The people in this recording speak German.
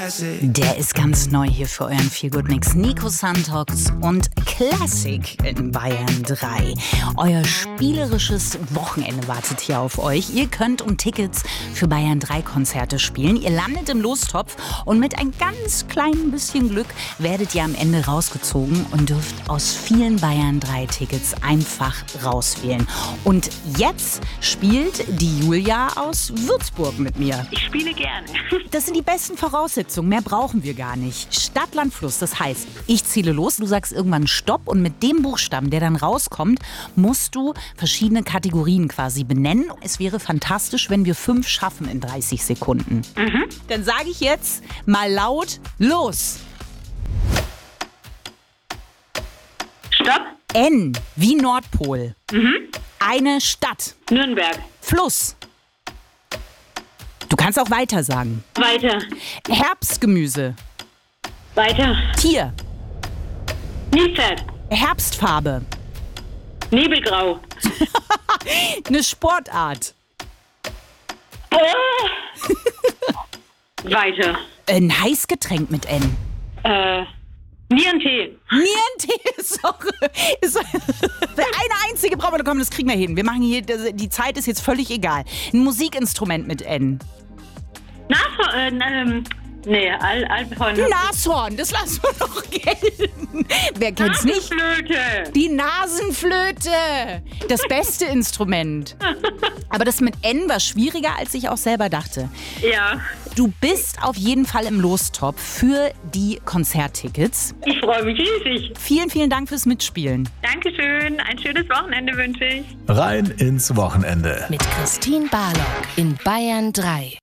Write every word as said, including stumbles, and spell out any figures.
Der ist ganz neu hier für euren Feelgood-Mix. Nico Santox und Classic in Bayern drei. Euer spielerisches Wochenende wartet hier auf euch. Ihr könnt um Tickets für Bayern drei Konzerte spielen. Ihr landet im Lostopf und mit ein ganz klein bisschen Glück werdet ihr am Ende rausgezogen und dürft aus vielen Bayern drei Tickets einfach rauswählen. Und jetzt spielt die Julia aus Würzburg mit mir. Ich spiele gerne. Das sind die besten Voraussetzungen, mehr brauchen wir gar nicht. Stadt, Land, Fluss, das heißt, ich zähle los, du sagst irgendwann Stopp und mit dem Buchstaben, der dann rauskommt, musst du verschiedene Kategorien quasi benennen. Es wäre fantastisch, wenn wir fünf schaffen in dreißig Sekunden. Mhm. Dann sage ich jetzt mal laut, los! Stopp. N wie Nordpol. Mhm. Eine Stadt. Nürnberg. Fluss. Du kannst auch weiter sagen. Weiter. Herbstgemüse. Weiter. Tier. Nilpferd. Herbstfarbe. Nebelgrau. Eine Sportart. Oh. Weiter. Ein Heißgetränk mit N. Äh, Nierentee. Nierentee ist auch... Ist eine einzige brauchen wir. Komm, das kriegen wir hin. Wir machen hier... Die Zeit ist jetzt völlig egal. Ein Musikinstrument mit N. Nashorn, äh, ähm, nee, Al Alphorn. Nashorn, das lassen wir doch gelten. Wer kennt's nicht? Nasenflöte. Die Nasenflöte. Das beste Instrument. Aber das mit N war schwieriger, als ich auch selber dachte. Ja. Du bist auf jeden Fall im Lostopf für die Konzerttickets. Ich freue mich riesig. Vielen, vielen Dank fürs Mitspielen. Dankeschön. Ein schönes Wochenende wünsche ich. Rein ins Wochenende. Mit Christine Barlock in Bayern drei.